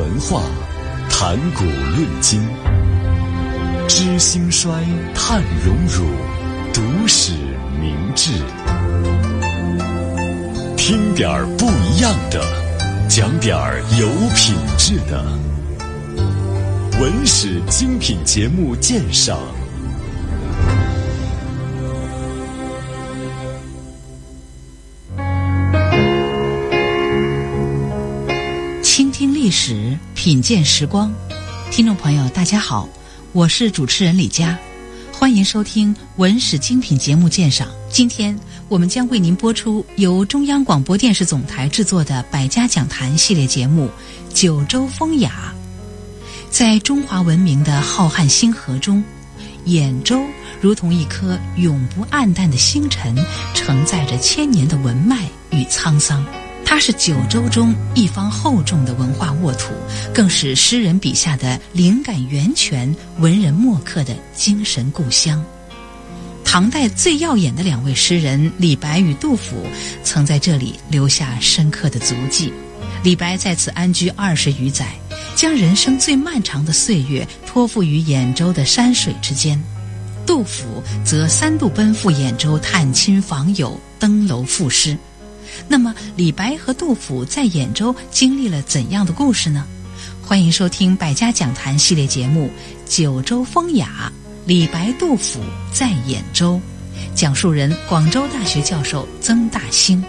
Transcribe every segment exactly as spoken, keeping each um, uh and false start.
文化，谈古论今，知兴衰，探荣辱，读史明智。听点儿不一样的，讲点儿有品质的。文史精品节目鉴赏。 倾听历史，品鉴时光。听众朋友大家好，我是主持人李佳，欢迎收听文史精品节目鉴赏。今天我们将为您播出由中央广播电视总台制作的百家讲坛系列节目《九州风雅》。在中华文明的浩瀚星河中，兖州如同一颗永不暗淡的星辰，承载着千年的文脉与沧桑。它是九州中一方厚重的文化沃土，更是诗人笔下的灵感源泉，文人墨客的精神故乡。唐代最耀眼的两位诗人李白与杜甫，曾在这里留下深刻的足迹。李白在此安居二十余载，将人生最漫长的岁月托付于兖州的山水之间。杜甫则三度奔赴兖州探亲访友，登楼赋诗。那么李白和杜甫在兖州经历了怎样的故事呢？欢迎收听百家讲坛系列节目《九州风雅》，李白杜甫在兖州，讲述人广州大学教授曾大兴。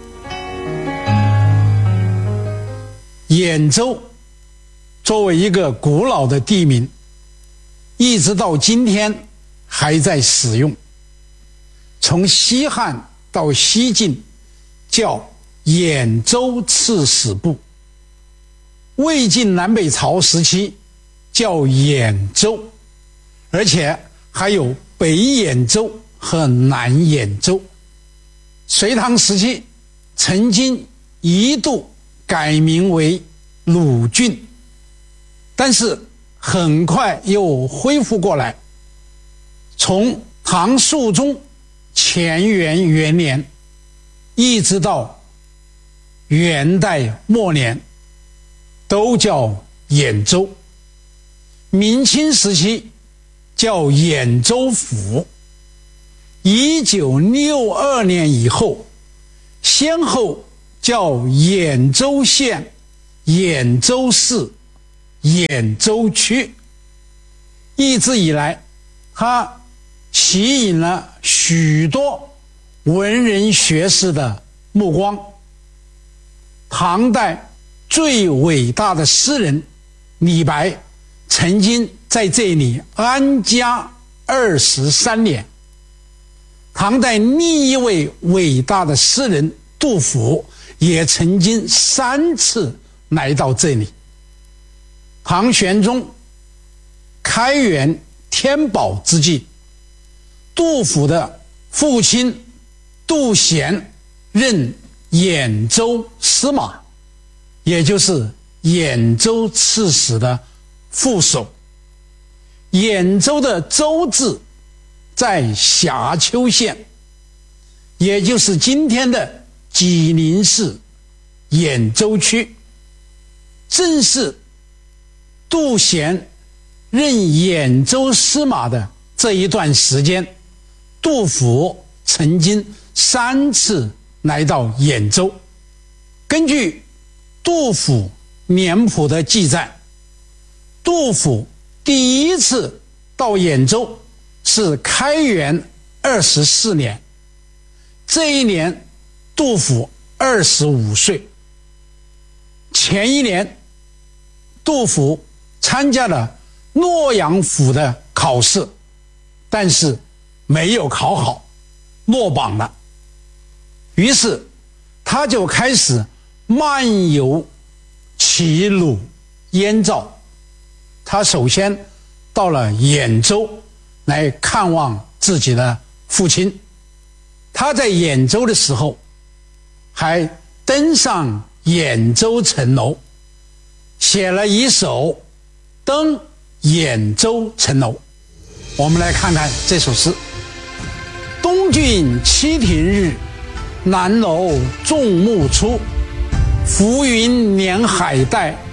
兖州作为一个古老的地名，一直到今天还在使用。从西汉到西晋叫兖州刺史部，魏晋南北朝时期叫兖州，而且还有北兖州和南兖州。隋唐时期曾经一度改名为鲁郡，但是很快又恢复过来。从唐肃宗乾元元年一直到元代末年都叫兖州。明清时期叫兖州府。一九六二年以后先后叫兖州县、兖州市、兖州区。一直以来它吸引了许多文人学士的目光。唐代最伟大的诗人李白曾经在这里安家二十三年。唐代另一位伟大的诗人杜甫也曾经三次来到这里。唐玄宗开元天宝之际，杜甫的父亲杜贤任兖州司马，也就是兖州刺史的副手。兖州的州治在辖丘县，也就是今天的济宁市兖州区。正是杜贤任兖州司马的这一段时间，杜甫曾经三次来到兖州。根据杜甫年谱的记载，杜甫第一次到兖州是开元二十四年，这一年杜甫二十五岁。前一年杜甫参加了洛阳府的考试，但是没有考好，落榜了。于是他就开始漫游齐鲁燕赵。他首先到了兖州来看望自己的父亲。他在兖州的时候还登上兖州城楼，写了一首《登兖州城楼》。我们来看看这首诗。东郡七庭日，南楼众目出。浮云连海带，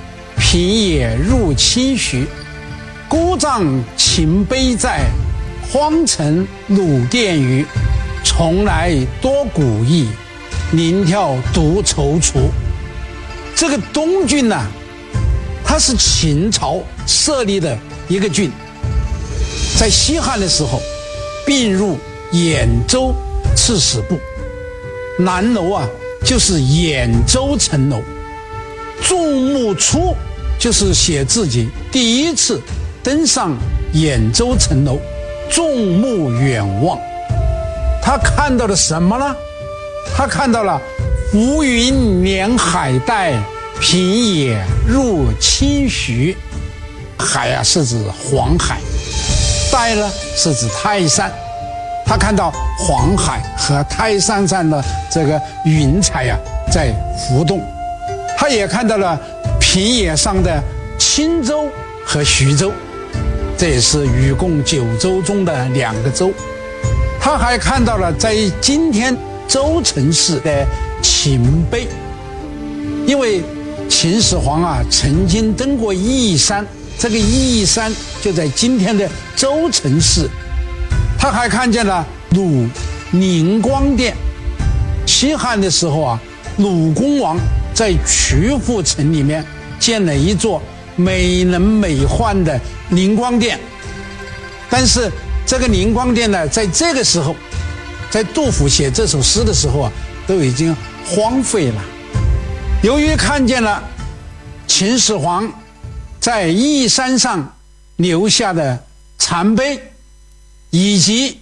平野入清徐。孤帐擎杯在，荒城鲁殿宇。从来多古意，临眺独踌躇。这个东郡呢、啊，它是秦朝设立的一个郡，在西汉的时候并入兖州刺史部。南楼啊，就是兖州城楼。众目初，就是写自己第一次登上兖州城楼，众目远望。他看到了什么呢？他看到了浮云连海带，平野入清徐。海啊是指黄海，带呢是指泰山。他看到黄海和泰山上的这个云彩啊在浮动，他也看到了平野上的青州和徐州，这也是禹贡九州中的两个州。他还看到了在今天州城市的秦碑，因为秦始皇啊曾经登过义山，这个义山就在今天的州城市。他还看见了鲁宁光殿。西汉的时候啊，鲁公王在曲阜城里面建了一座美轮美奂的宁光殿，但是这个宁光殿呢，在这个时候，在杜甫写这首诗的时候啊，都已经荒废了。由于看见了秦始皇在义山上留下的残碑，以及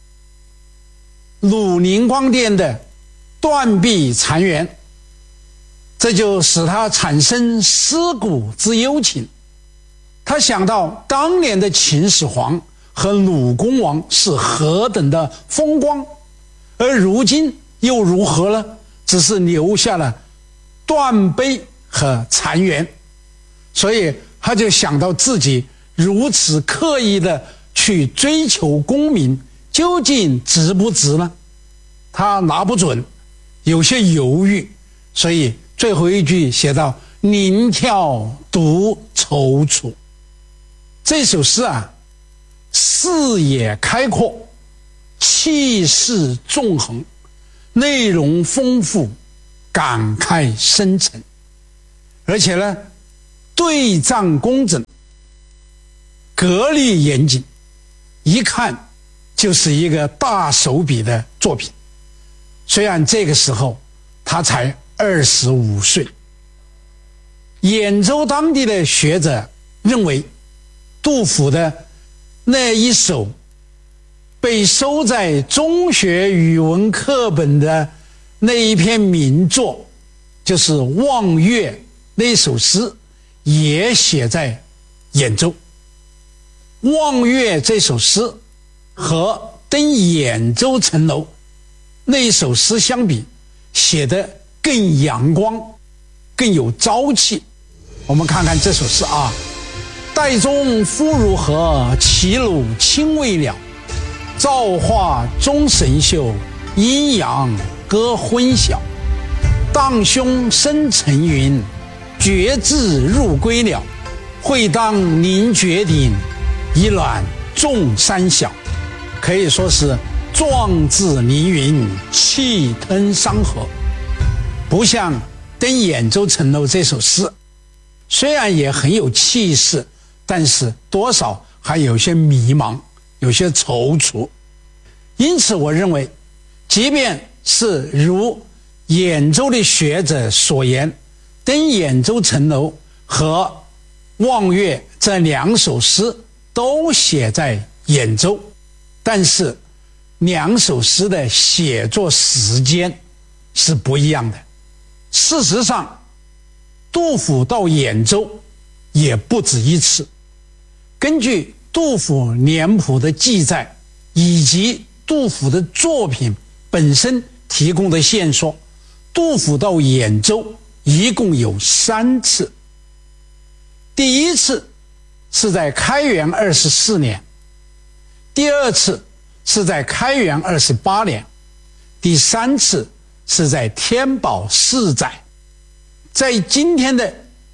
鲁宁光殿的断壁残垣，这就使他产生思古之幽情。他想到当年的秦始皇和鲁公王是何等的风光，而如今又如何呢？只是留下了断碑和残垣。所以他就想到自己如此刻意的去追求功名，究竟值不值呢？他拿不准，有些犹豫，所以最后一句写到临眺独踌躇。这首诗啊，视野开阔，气势纵横，内容丰富，感慨深沉，而且呢，对仗工整，格律严谨，一看就是一个大手笔的作品。虽然这个时候他才二十五岁。兖州当地的学者认为，杜甫的那一首被收在中学语文课本的那一篇名作，就是《望岳》那首诗，也写在兖州。《望岳》这首诗和登兖州城楼那首诗相比，写得更阳光，更有朝气。我们看看这首诗啊，岱宗夫如何，齐鲁青未了。造化钟神秀，阴阳割昏晓。荡胸生层云，决眦入归鸟。会当凌绝顶，一览众山小。可以说是壮志凌云，气吞山河。不像登兖州城楼这首诗，虽然也很有气势，但是多少还有些迷茫，有些踌躇。因此我认为，即便是如兖州的学者所言，登兖州城楼和望岳这两首诗都写在兖州，但是两首诗的写作时间是不一样的。事实上，杜甫到兖州也不止一次。根据杜甫年谱的记载，以及杜甫的作品本身提供的线索，杜甫到兖州一共有三次。第一次是在开元二十四年，第二次是在开元二十八年，第三次是在天宝四载。在今天的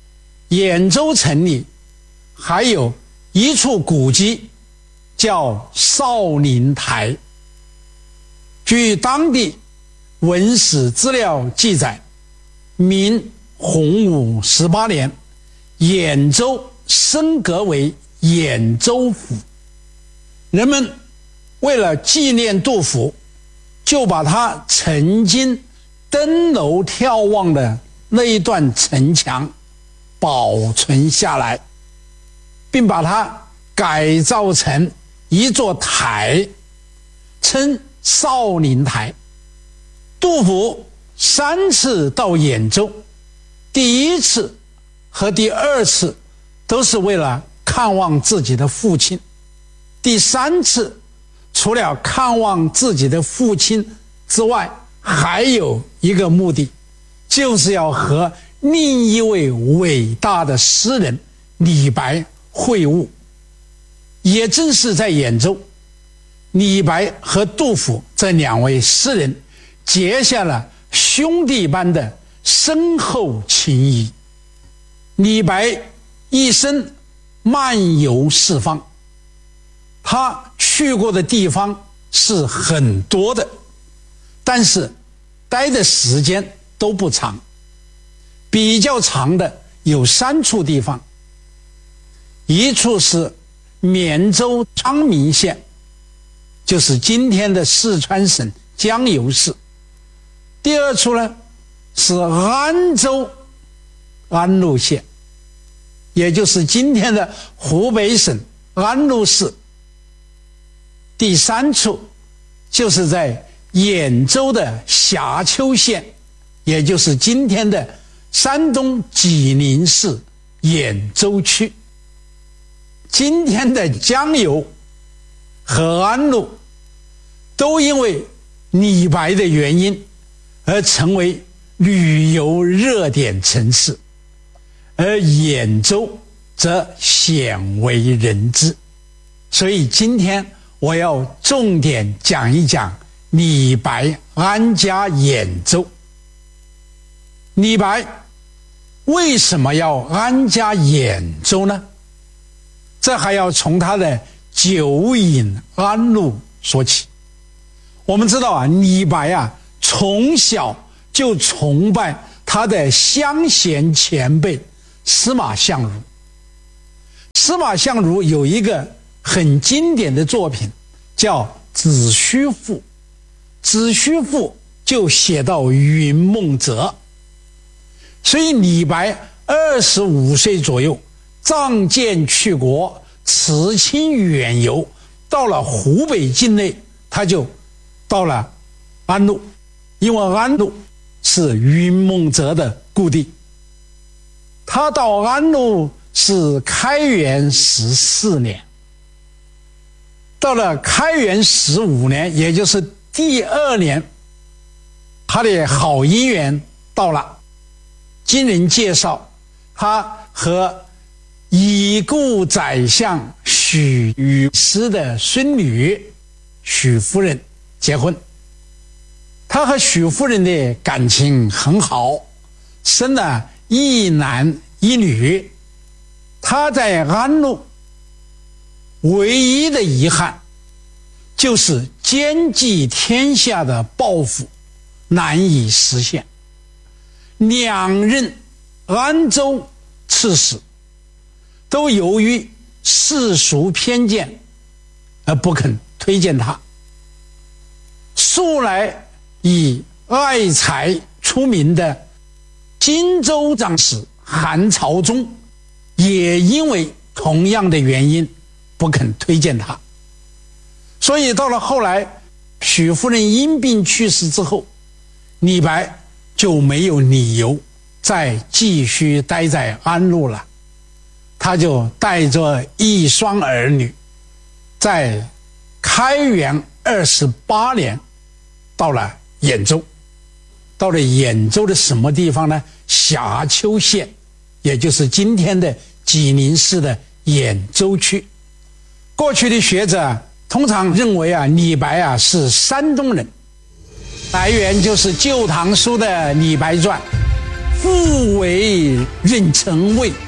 兖州城里还有一处古迹叫少陵台。据当地文史资料记载，明洪武十八年，兖州升格为兖州府。人们为了纪念杜甫，就把他曾经登楼眺望的那一段城墙保存下来，并把它改造成一座台，称少陵台。杜甫三次到兖州，第一次和第二次都是为了看望自己的父亲，第三次除了看望自己的父亲之外，还有一个目的，就是要和另一位伟大的诗人李白会晤。也正是在兖州，李白和杜甫这两位诗人结下了兄弟般的深厚情谊。李白一生漫游四方，他去过的地方是很多的，但是待的时间都不长。比较长的有三处地方，一处是绵州昌明县，就是今天的四川省江油市。第二处呢是安州安陆县，也就是今天的湖北省安陆市。第三处就是在兖州的峡丘县，也就是今天的山东济宁市兖州区。今天的江油和安陆都因为李白的原因而成为旅游热点城市，而兖州则鲜为人知。所以今天我要重点讲一讲李白安家兖州。李白为什么要安家兖州呢？这还要从他的酒饮安陆说起。我们知道啊，李白啊从小就崇拜他的乡贤前辈司马相如。司马相如有一个很经典的作品叫《子虚赋》，《子虚赋》就写到云梦泽。所以李白二十五岁左右，仗剑去国，辞亲远游，到了湖北境内，他就到了安陆，因为安陆是云梦泽的故地。他到安陆是开元十四年，到了开元十五年，也就是第二年，他的好姻缘到了。经人介绍，他和已故宰相许与师的孙女许夫人结婚。他和许夫人的感情很好，生了一男一女。他在安陆唯一的遗憾就是兼济天下的抱负难以实现。两任安州刺史都由于世俗偏见而不肯推荐他。素来以爱才出名的荆州长史韩朝忠也因为同样的原因不肯推荐他。所以到了后来，许夫人因病去世之后，李白就没有理由再继续待在安陆了。他就带着一双儿女，在开元二十八年到了兖州。到了兖州的什么地方呢？峡丘县，也就是今天的济宁市的兖州区。过去的学者通常认为啊，李白啊是山东人，来源就是《旧唐书》的《李白传》，父为任城尉，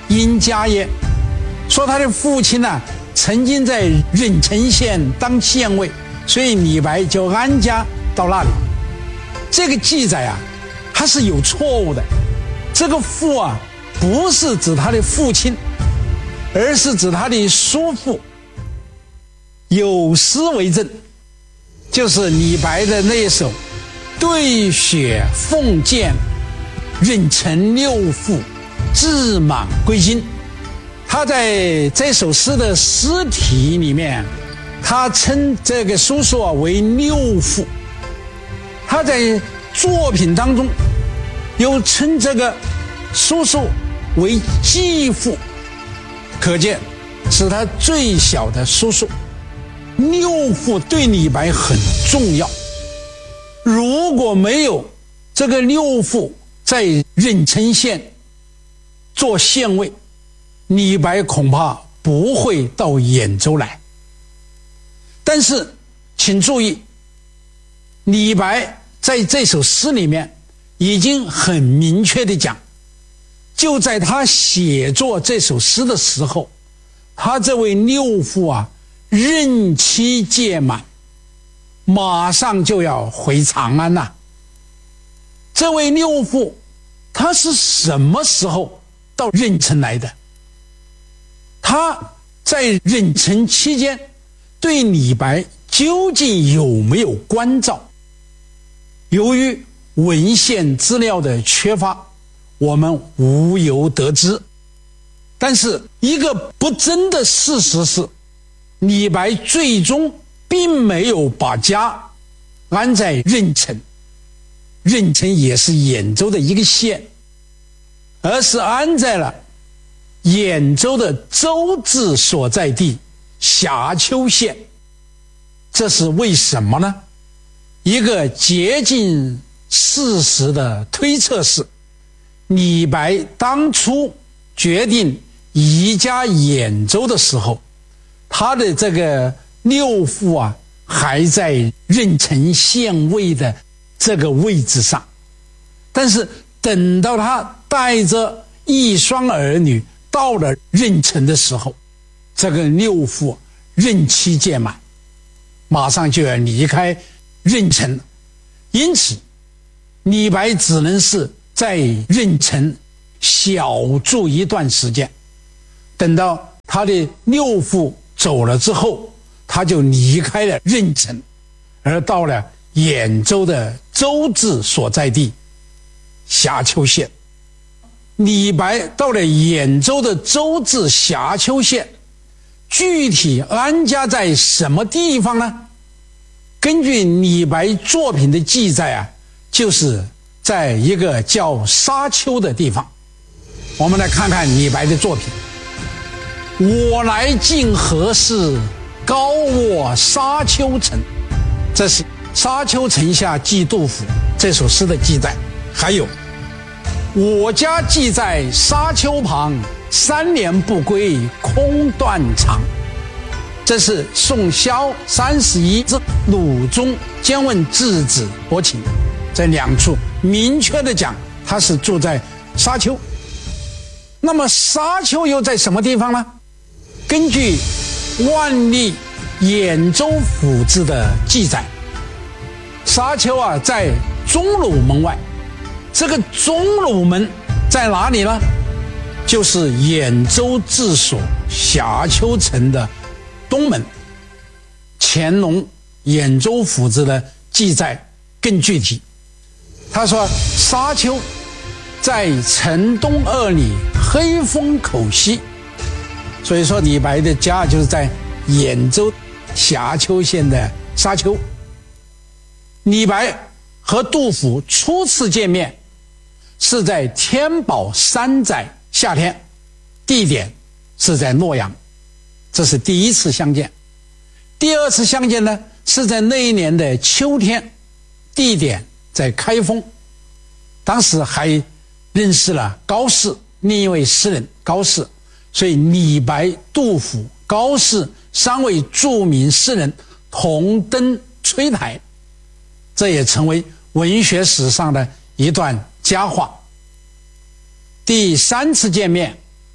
殷家业，说他的父亲呢、啊、曾经在任城县当县尉，所以李白就安家到那里。这个记载啊，它是有错误的。这个父啊，不是指他的父亲，而是指他的叔父。有诗为证，就是李白的那一首“对雪奉剑，任城六父，志满归京”。他在这首诗的诗体里面，他称这个叔叔啊为六父。他在作品当中又称这个叔叔为继父，可见是他最小的叔叔。六父对李白很重要，如果没有这个六父在任城县做县尉，李白恐怕不会到兖州来。但是请注意，李白在这首诗里面已经很明确地讲，就在他写作这首诗的时候，他这位六父啊任期届满，马上就要回长安了。这位六父他是什么时候到任城来的？他在任城期间对李白究竟有没有关照？由于文献资料的缺乏，我们无由得知。但是一个不争的事实是，李白最终并没有把家安在任城，任城也是兖州的一个县，而是安在了兖州的州治所在地辖丘县。这是为什么呢？一个接近事实的推测是，李白当初决定移家兖州的时候，他的这个六父啊还在任城县尉的这个位置上，但是等到他带着一双儿女到了任城的时候，这个六父任期届满，马上就要离开任城，因此李白只能是在任城小住一段时间。等到他的六父走了之后，他就离开了任城，而到了兖州的州治所在地辖丘县。李白到了兖州的州治辖丘县，具体安家在什么地方呢？根据李白作品的记载啊，就是在一个叫沙丘的地方。我们来看看李白的作品。我来竟何事，高卧沙丘城。这是《沙丘城下记杜甫》这首诗的记载。还有，我家寄在沙丘旁，三年不归空断肠。这是宋萧三十一之鲁中兼问质子伯禽，这两处明确的讲他是住在沙丘。那么沙丘又在什么地方呢？根据万历兖州府志的记载，沙丘啊在钟鲁门外。这个钟鲁门在哪里呢？就是兖州治所辖丘城的东门。乾隆兖州府志的记载更具体，他说沙丘在城东二里黑风口西。所以说李白的家就是在兖州辖丘县的沙丘。李白和杜甫初次见面是在天宝三载夏天，地点是在洛阳，这是第一次相见。第二次相见呢，是在那一年的秋天，地点在开封，当时还认识了高适，另一位诗人高适。所以李白、杜甫、高适三位著名诗人同登吹台，这也成为文学史上的一段佳话。第三次见面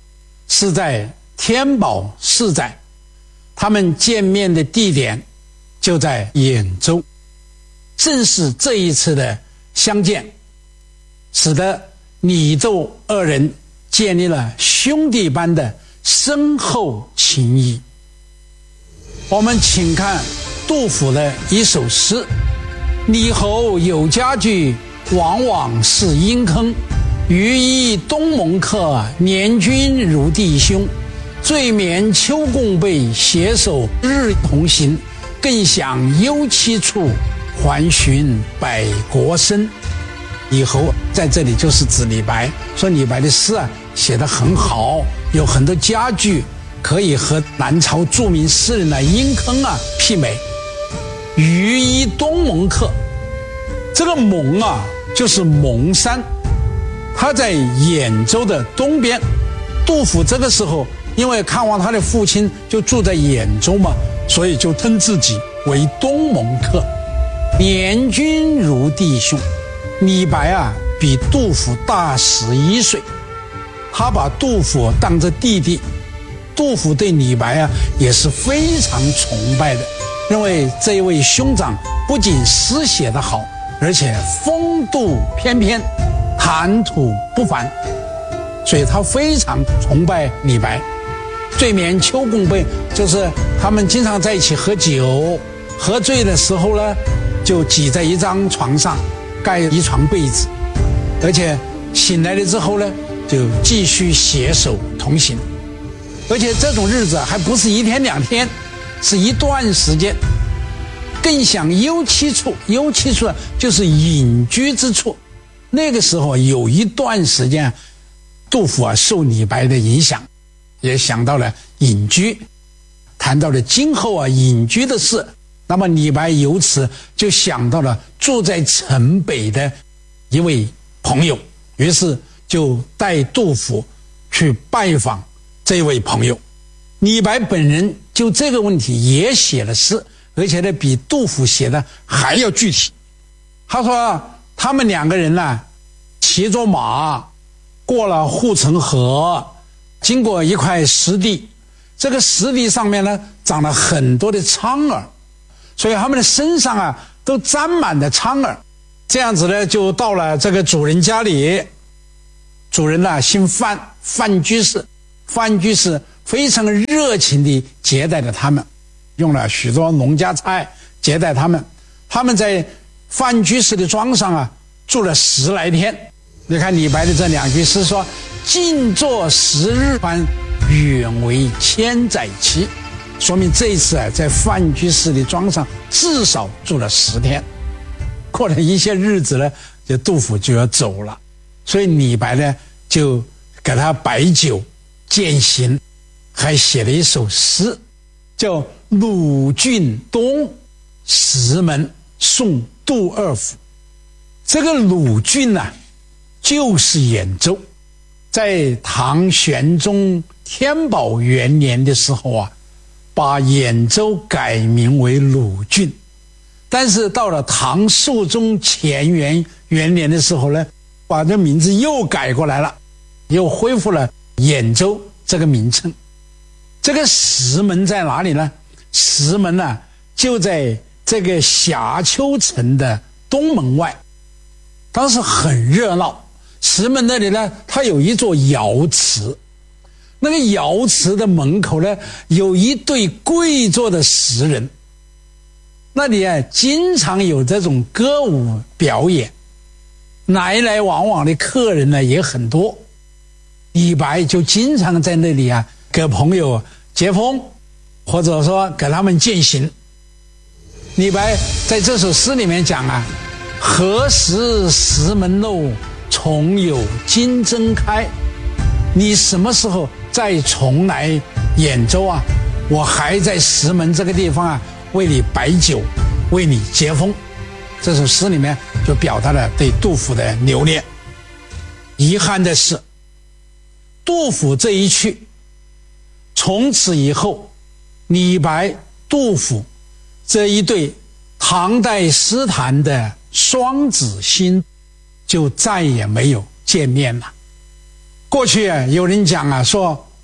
是在天宝四载，他们见面的地点就在兖州。正是这一次的相见，使得李窦二人建立了兄弟般的深厚情谊。我们请看杜甫的一首诗：李侯有家具，往往是阴坑。余亦东盟客，年君如弟兄。醉眠秋共被，携手日同行。更想幽栖处，还寻百国生。李侯在这里就是指李白，说李白的诗啊写得很好，有很多佳句，可以和南朝著名诗人的殷坑啊媲美。余亦东盟客，这个蒙啊就是蒙山，他在兖州的东边。杜甫这个时候因为看望他的父亲就住在兖州嘛，所以就称自己为东盟客。年君如弟兄，李白啊比杜甫大十一岁，他把杜甫当作弟弟。杜甫对李白啊也是非常崇拜的，认为这一位兄长不仅诗写得好，而且风度翩翩，谈吐不凡，所以他非常崇拜李白。醉眠秋共被，就是他们经常在一起喝酒，喝醉的时候呢就挤在一张床上，盖一床被子，而且醒来了之后呢就继续携手同行。而且这种日子还不是一天两天，是一段时间。更想幽栖处，幽栖处就是隐居之处。那个时候有一段时间，杜甫啊受李白的影响，也想到了隐居，谈到了今后啊隐居的事。那么李白由此就想到了住在城北的一位朋友，于是就带杜甫去拜访这位朋友。李白本人就这个问题也写了诗，而且呢比杜甫写的还要具体。他说他们两个人呢骑着马过了护城河，经过一块石地，这个石地上面呢长了很多的苍耳，所以他们的身上啊都沾满了苍耳。这样子呢就到了这个主人家里，主人呢姓范，范居士，范居士非常热情地接待了他们，用了许多农家菜接待他们。他们在范居士的庄上啊住了十来天。你看李白的这两句诗说：静坐十日欢，远为千载期。说明这一次啊在范居士的庄上至少住了十天。过了一些日子呢，就杜甫就要走了，所以李白呢就给他摆酒饯行，还写了一首诗叫《鲁郡东石门送杜二府》。这个鲁郡呢、啊、就是兖州，在唐玄宗天宝元年的时候啊，把兖州改名为鲁郡。但是到了唐肃宗乾元元年的时候呢，把这名字又改过来了，又恢复了兖州这个名称。这个石门在哪里呢？石门呢、啊、就在这个霞丘城的东门外，当时很热闹。石门那里呢，它有一座瑶池，那个瑶池的门口呢，有一对跪坐的石人，那里啊经常有这种歌舞表演，来来往往的客人呢也很多。李白就经常在那里啊给朋友接风，或者说给他们饯行。李白在这首诗里面讲啊：何时石门漏，重有金针开。你什么时候再重来兖州啊？我还在石门这个地方啊为你摆酒，为你接风。这首诗里面就表达了对杜甫的留恋。遗憾的是，杜甫这一去，从此以后李白、杜甫这一对唐代诗坛的双子星就再也没有见面了。过去啊有人讲啊说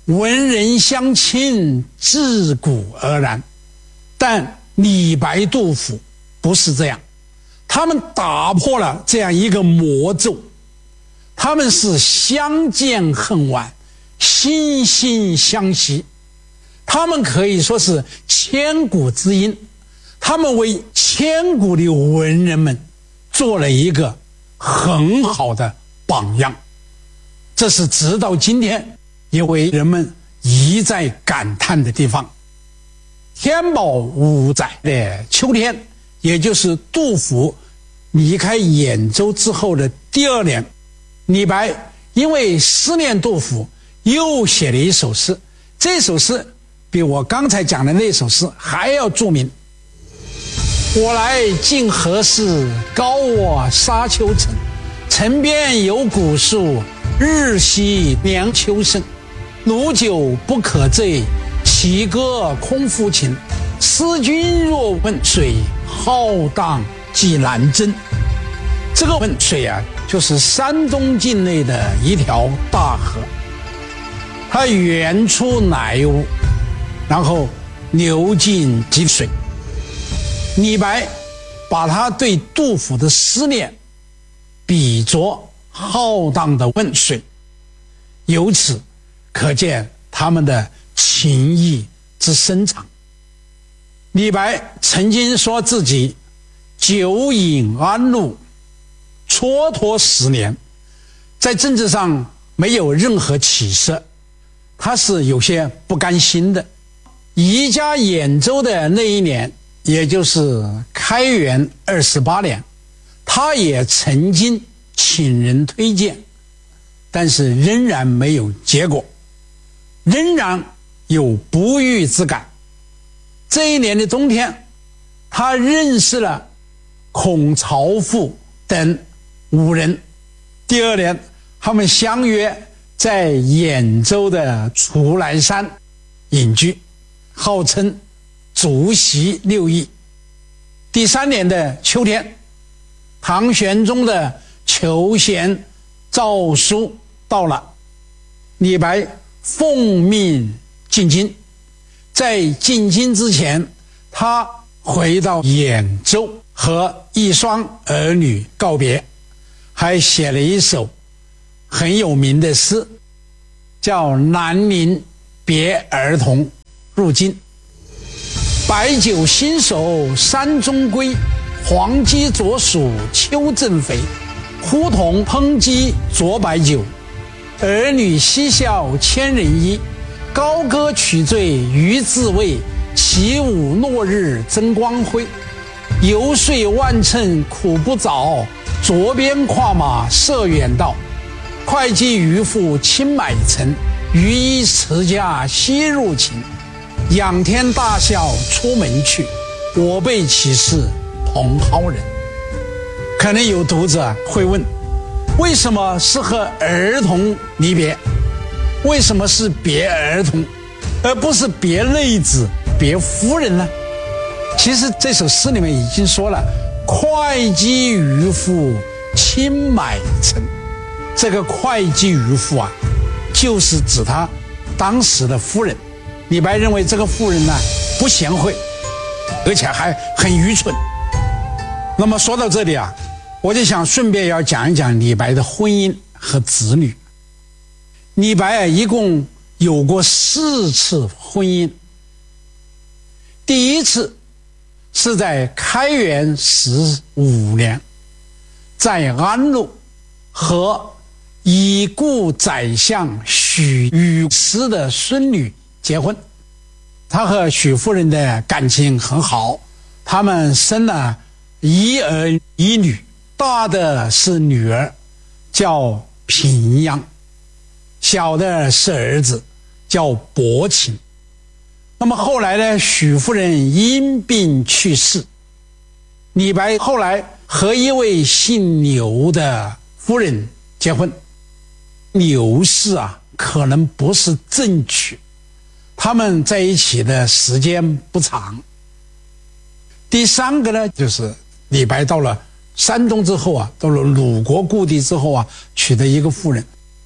文人相亲，自古而然。但李白、杜甫不是这样，他们打破了这样一个魔咒，他们是相见恨晚，惺惺相惜，他们可以说是千古之音，他们为千古的文人们做了一个很好的榜样，这是直到今天也为人们一再感叹的地方。天宝五载的秋天，也就是杜甫离开兖州之后的第二年，李白因为思念杜甫，又写了一首诗。这首诗比我刚才讲的那首诗还要著名。我来竟何事，高卧沙丘城。城边有古树，日夕凉秋声。鲁酒不可醉，齐歌空负琴。思君若问水，浩荡既难征。这个汶水啊，就是山东境内的一条大河，它源出莱芜，然后流进济水。李白把他对杜甫的思念比作浩荡的汶水，由此可见他们的情谊之深长。李白曾经说自己酒饮安陆，蹉跎十年，在政治上没有任何起色，他是有些不甘心的。移家兖州的那一年，也就是开元二十八年，他也曾经请人推荐，但是仍然没有结果，仍然有不遇之感。这一年的冬天，他认识了孔朝父等五人。第二年，他们相约在兖州的楚来山隐居，号称竹席六义。第三年的秋天，唐玄宗的求贤诏书到了，李白奉命进京。在进京之前，他回到兖州和一双儿女告别，还写了一首很有名的诗，叫《南陵别儿童入京》。白酒新熟山中归，黄鸡啄黍秋正肥。呼童烹鸡酌白酒，儿女嬉笑千人衣。高歌取醉余自慰，起舞落日争光辉。游说万乘苦不早，着鞭跨马射远道。会稽渔父轻买臣，余衣持家西入秦。仰天大笑出门去，我辈岂是蓬蒿人。可能有读者会问，为什么是和儿童离别？为什么是别儿童，而不是别内子、别夫人呢？其实这首诗里面已经说了，会稽渔父轻买臣。这个会稽渔父啊，就是指他当时的夫人。李白认为这个妇人呢不贤惠，而且还很愚蠢。那么说到这里啊，我就想顺便要讲一讲李白的婚姻和子女。李白啊，一共有过四次婚姻。第一次是在开元十五年，在安陆和已故宰相许禹锡的孙女结婚。他和许夫人的感情很好，他们生了一儿一女，大的是女儿，叫平阳，小的是儿子，叫伯禽。那么后来呢，许夫人因病去世，李白后来和一位姓刘的夫人结婚。刘氏啊，可能不是正娶，他们在一起的时间不长。第三个呢，就是李白到了山东之后啊，到了鲁国故地之后啊，娶的一个妇人。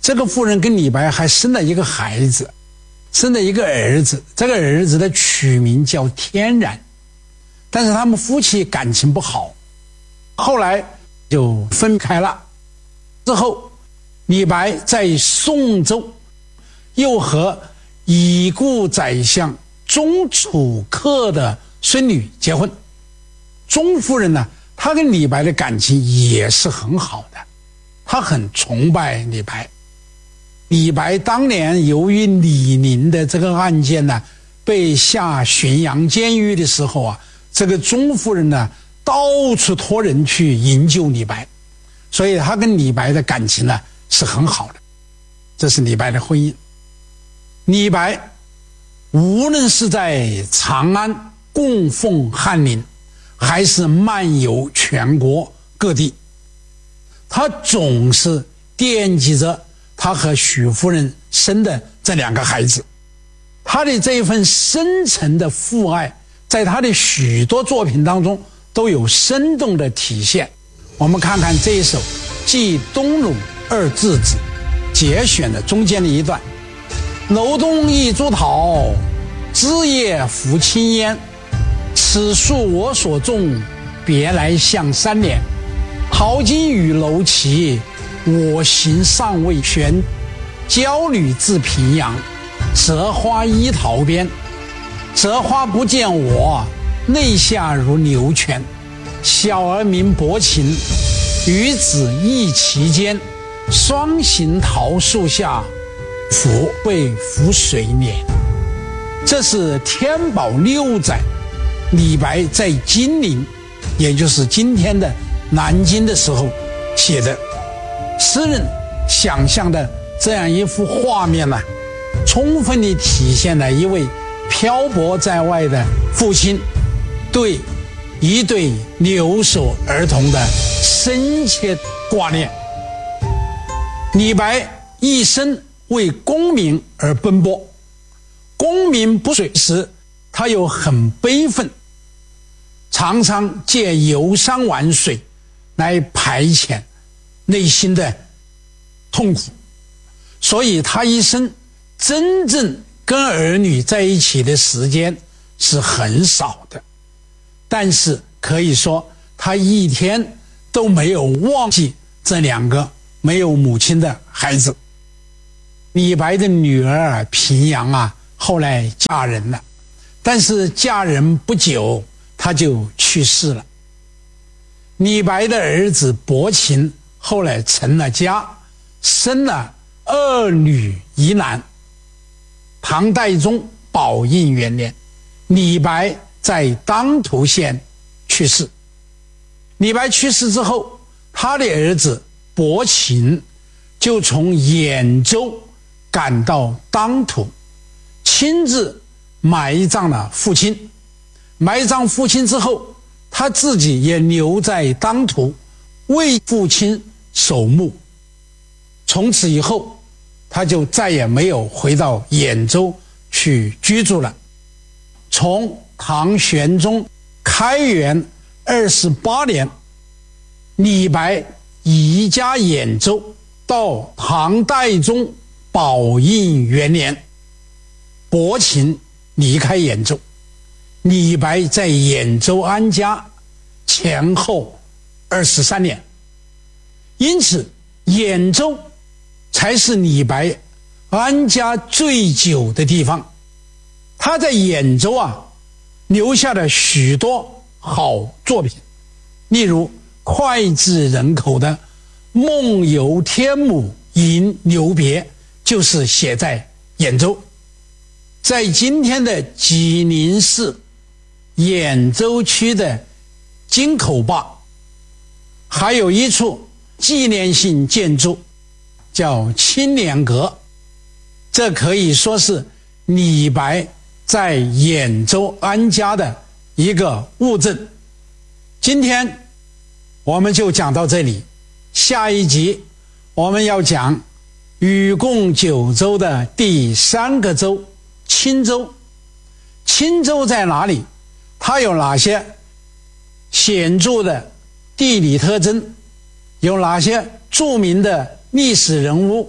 这个妇人跟李白还生了一个孩子，生了一个儿子，这个儿子的取名叫天然。但是他们夫妻感情不好，后来就分开了。之后李白在宋州又和已故宰相钟楚客的孙女结婚。钟夫人呢，她跟李白的感情也是很好的，她很崇拜李白。李白当年由于李陵的这个案件呢，被下浔阳监狱的时候啊，这个钟夫人呢到处托人去营救李白，所以她跟李白的感情呢是很好的。这是李白的婚姻。李白无论是在长安供奉翰林，还是漫游全国各地，他总是惦记着他和许夫人生的这两个孩子。他的这一份深沉的父爱，在他的许多作品当中都有生动的体现。我们看看这一首《寄东鲁二字子》节选的中间的一段：楼东一株桃，枝叶拂青烟。此树我所种，别来向三年。桃金与楼齐，我行尚未悬。娇女自平阳，折花依桃边。折花不见我，泪下如流泉。小儿名伯禽，与子亦其间。双行桃树下，抚被浮水脸。这是天宝六载李白在金陵，也就是今天的南京的时候写的。诗人想象的这样一幅画面呢，充分地体现了一位漂泊在外的父亲对一对留守儿童的深切挂念。李白一生为功名而奔波，功名不遂时，他又很悲愤，常常借游山玩水来排遣内心的痛苦。所以他一生真正跟儿女在一起的时间是很少的，但是可以说他一天都没有忘记这两个没有母亲的孩子。李白的女儿平阳啊，后来嫁人了，但是嫁人不久他就去世了。李白的儿子伯禽后来成了家，生了二女一男。唐代宗宝应元年，李白在当涂县去世。李白去世之后，他的儿子伯禽就从兖州赶到当涂，亲自埋葬了父亲。埋葬父亲之后，他自己也留在当涂，为父亲守墓。从此以后，他就再也没有回到兖州去居住了。从唐玄宗开元二十八年，李白移家兖州，到唐代宗宝应元年，伯禽离开兖州，李白在兖州安家前后二十三年。因此兖州才是李白安家最久的地方。他在兖州啊留下了许多好作品，例如脍炙人口的《梦游天姥吟留别》就是写在兖州。在今天的济宁市兖州区的京口坝，还有一处纪念性建筑叫青莲阁，这可以说是李白在兖州安家的一个物证。今天我们就讲到这里，下一集我们要讲禹贡九州的第三个州青州。青州在哪里？它有哪些显著的地理特征？有哪些著名的历史人物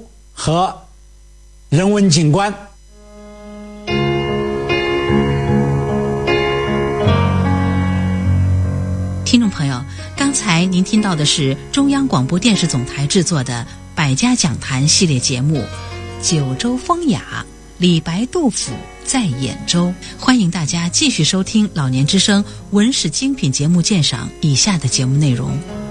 和人文景观。 听众朋友，刚才您听到的是中央广播电视总台制作的百家讲坛系列节目《九州风雅》，李白、杜甫在兖州。欢迎大家继续收听老年之声文史精品节目鉴赏以下的节目内容。